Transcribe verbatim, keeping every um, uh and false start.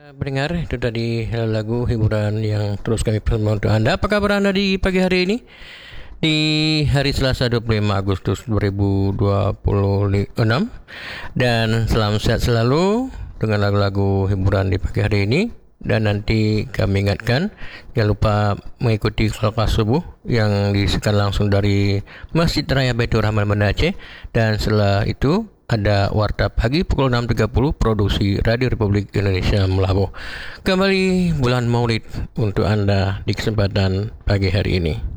Pendengar, itu tadi lagu hiburan yang terus kami persembahkan untuk Anda. Apa kabar Anda di pagi hari ini? Di hari Selasa dua puluh lima Agustus dua ribu dua puluh enam. Dan selamat sehat selalu dengan lagu-lagu hiburan di pagi hari ini. Dan nanti kami ingatkan, jangan lupa mengikuti kelas subuh yang disiarkan langsung dari Masjid Raya Baitur Rahman Banda Aceh. Dan setelah itu ada Warta Pagi pukul enam tiga puluh, produksi Radio Republik Indonesia Melabuh. Kembali bulan Maulid untuk Anda di kesempatan pagi hari ini.